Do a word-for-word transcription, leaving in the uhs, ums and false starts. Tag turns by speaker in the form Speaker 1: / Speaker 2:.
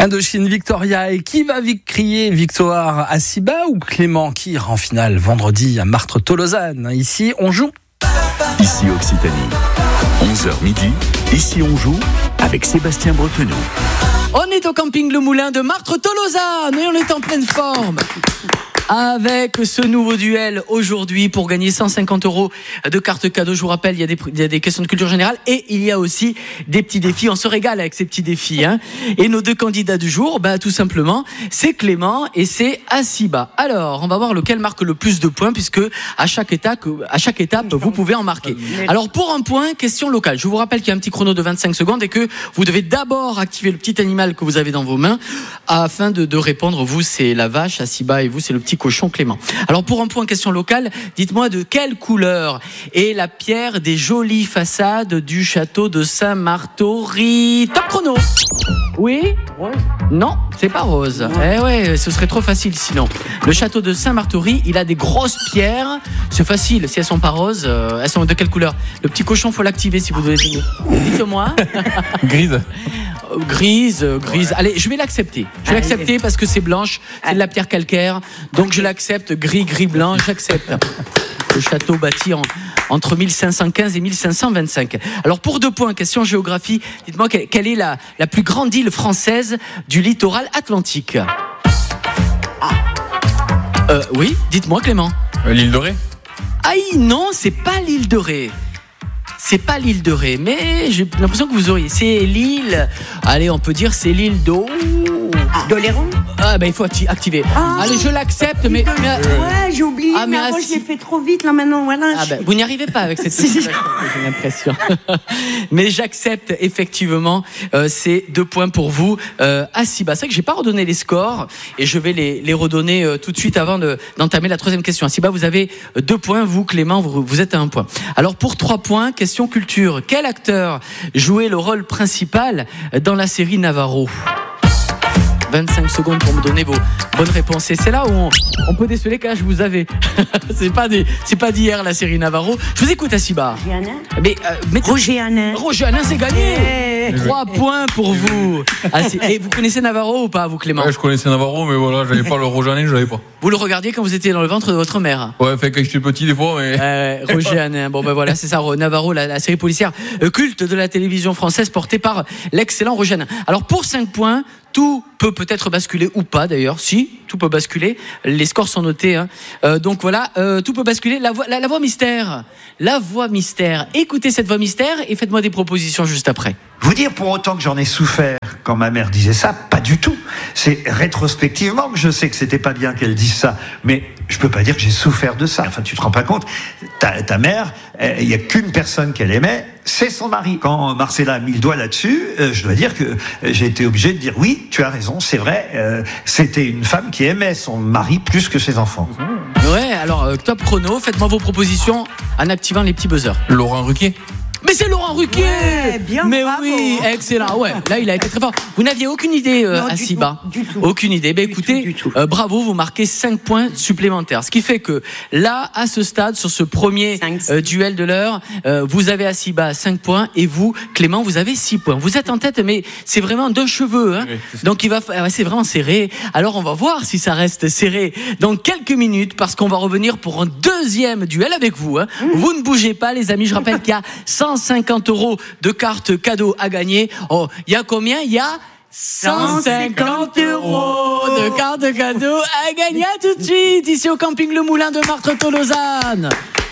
Speaker 1: Indochine Victoria, et qui va vi- crier victoire, Aciba ou Clément qui ira en finale vendredi à Martres-Tolosane? Ici on joue.
Speaker 2: Ici Occitanie, onze heures midi, ici on joue avec Sébastien Bretonneau.
Speaker 3: On est au camping Le Moulin de Martres-Tolosane et on est en pleine forme. Avec ce nouveau duel aujourd'hui pour gagner cent cinquante euros de cartes cadeaux. Je vous rappelle, il y a des, il y a des questions de culture générale et il y a aussi des petits défis. On se régale avec ces petits défis, hein. Et nos deux candidats du jour, bah, tout simplement, c'est Clément et c'est Aciba. Alors, on va voir lequel marque le plus de points puisque à chaque étape, à chaque étape, vous pouvez en marquer. Alors, pour un point, question locale. Je vous rappelle qu'il y a un petit chrono de vingt-cinq secondes et que vous devez d'abord activer le petit animal que vous avez dans vos mains afin de, de répondre. Vous, c'est la vache, Aciba, et vous, c'est le petit cochon Clément. Alors pour un point question locale, dites-moi de quelle couleur est la pierre des jolies façades du château de Saint-Martory? Top chrono. Oui? Non, c'est pas rose. Eh ouais, ce serait trop facile sinon. Le château de Saint-Martory, il a des grosses pierres. C'est facile, si elles sont pas roses, euh, elles sont de quelle couleur? Le petit cochon, faut l'activer si vous devez donner. Dites-moi.
Speaker 4: Grise.
Speaker 3: Grise, grise. Ouais. Allez, je vais l'accepter. Je vais l'accepter parce que c'est blanche, c'est de la pierre calcaire. Donc je l'accepte. Gris, gris, blanc, j'accepte. Le château bâti en, entre mille cinq cent quinze et mille cinq cent vingt-cinq. Alors pour deux points, question géographie. Dites-moi quelle, quelle est la, la plus grande île française du littoral atlantique? Ah. Euh, oui, dites-moi Clément.
Speaker 4: Euh, l'île de Ré.
Speaker 3: Aïe, non, c'est pas l'île de Ré. C'est pas l'île de Ré, mais j'ai l'impression que vous auriez. C'est l'île. Allez, on peut dire c'est l'île d'eau.
Speaker 5: Ah, d'Oléron.
Speaker 3: Ah, ben il faut activer.
Speaker 5: Ah,
Speaker 3: allez, je l'accepte, mais. mais
Speaker 5: ouais, j'ai oublié.
Speaker 3: Ah, mais
Speaker 5: mais avant,
Speaker 3: assi...
Speaker 5: je l'ai fait trop vite, là, maintenant, voilà.
Speaker 3: Ah, ben, vous n'y arrivez pas avec cette situation, j'ai l'impression. Mais j'accepte, effectivement. Euh, c'est deux points pour vous. Euh, Aciba, c'est vrai que j'ai pas redonné les scores et je vais les, les redonner euh, tout de suite avant de, d'entamer la troisième question. Aciba, vous avez deux points. Vous, Clément, vous, vous êtes à un point. Alors, pour trois points, question culture. Quel acteur jouait le rôle principal dans la série Navarro? vingt-cinq secondes pour me donner vos bonnes réponses. Et c'est là où on, on peut déceler que là, je vous avais. c'est pas des, c'est pas d'hier la série Navarro. Je vous écoute, Aciba.
Speaker 5: Roger Hanin.
Speaker 3: Mais, euh, mettez...
Speaker 5: Roger Hanin.
Speaker 3: Roger Hanin, c'est gagné.
Speaker 5: Hey.
Speaker 3: Trois points pour vous. Ah, c'est... Et vous connaissez Navarro ou pas, vous, Clément?
Speaker 4: Ouais, je connaissais Navarro, mais voilà, j'avais pas le Roger Hanin, je l'avais pas.
Speaker 3: Vous le regardiez quand vous étiez dans le ventre de votre mère?
Speaker 4: Ouais, fait que j'étais petit des fois, mais.
Speaker 3: Euh, Roger Hanin. Bon, ben voilà, c'est ça, Navarro, la, la série policière euh, culte de la télévision française portée par l'excellent Roger Hanin. Alors, pour cinq points, tout peut peut-être basculer ou pas d'ailleurs. Si, tout peut basculer. Les scores sont notés. Hein. Euh, donc voilà, euh, tout peut basculer. La voix, la, la voix mystère. La voix mystère. Écoutez cette voix mystère et faites-moi des propositions juste après.
Speaker 6: Vous dire pour autant que j'en ai souffert quand ma mère disait ça, pas du tout. C'est rétrospectivement que je sais que c'était pas bien qu'elle dise ça, mais je peux pas dire que j'ai souffert de ça. Enfin, tu te rends pas compte. Ta, ta mère, il y a qu'une personne qu'elle aimait, c'est son mari. Quand Marcella a mis le doigt là-dessus, euh, je dois dire que j'ai été obligé de dire oui, tu as raison, c'est vrai. Euh, c'était une femme qui aimait son mari plus que ses enfants.
Speaker 3: Ouais, alors euh, top chrono. Faites-moi vos propositions en activant les petits buzzers.
Speaker 4: Laurent Ruquier.
Speaker 3: Mais c'est Laurent Ruquier.
Speaker 5: Ouais, bien,
Speaker 3: mais
Speaker 5: bravo.
Speaker 3: oui, excellent. Ouais, là il a été très fort. Vous n'aviez aucune idée, euh,
Speaker 5: Non,
Speaker 3: Aciba?
Speaker 5: du tout, du tout.
Speaker 3: Aucune idée. Ben
Speaker 5: Du
Speaker 3: écoutez,
Speaker 5: tout, du tout.
Speaker 3: Euh, bravo, vous marquez cinq points supplémentaires. Ce qui fait que là, à ce stade, sur ce premier
Speaker 5: cinq,
Speaker 3: euh, duel de l'heure, euh, vous avez Aciba à cinq points et vous, Clément, vous avez six points. Vous êtes en tête, mais c'est vraiment d'un cheveu. Hein.
Speaker 4: Oui,
Speaker 3: Donc il va, ouais, c'est vraiment serré. Alors on va voir si ça reste serré dans quelques minutes parce qu'on va revenir pour un deuxième duel avec vous. Hein. Mmh. Vous ne bougez pas, les amis. Je rappelle qu'il y a cent cinquante euros de cartes cadeaux à gagner. Oh, il y a combien? Il y a cent cinquante euros de cartes cadeaux à gagner. À tout de suite ici au camping Le Moulin de Martres-Tolosane.